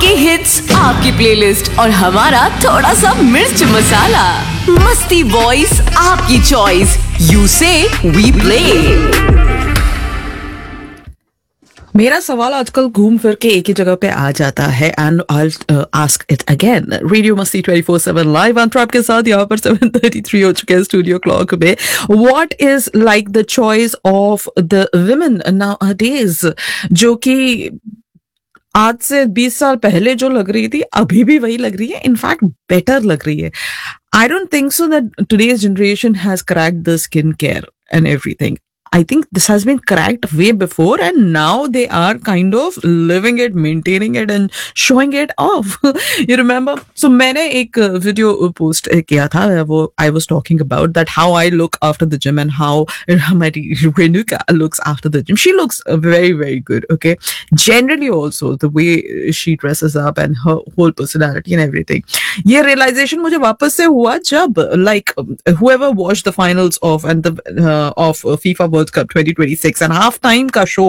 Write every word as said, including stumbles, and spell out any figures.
Hits, आपकी playlist और हमारा थोड़ा सा मिर्च मसाला। मस्ती वॉइस आपकी चॉइस, यू से वी प्ले। मेरा सवाल आजकल घूम फिर के एक ही जगह पे आ जाता है and I ask it again. Radio मस्ती ट्वेंटी फोर सेवन लाइव अंतरा आपके साथ यहाँ पर सेवन थर्टी थ्री हो चुके हैं स्टूडियो क्लॉक में। What is like the choice of the women nowadays, जो कि आज से बीस साल पहले जो लग रही थी अभी भी वही लग रही है, इनफैक्ट बेटर लग रही है। I don't think so that today's generation has cracked the skin care and everything. I think this has been cracked way before and now they are kind of living it, maintaining it and showing it off. You remember? So मैंने एक video post किया था, वो I was talking about that how I look after the gym and how हमारी Renuka looks after the gym. She looks very very good, okay? Generally also the way she dresses up and her whole personality and everything. ये realization मुझे वापस से हुआ जब like whoever watched the finals of and the uh, of FIFA World Cup twenty twenty-six and half time का show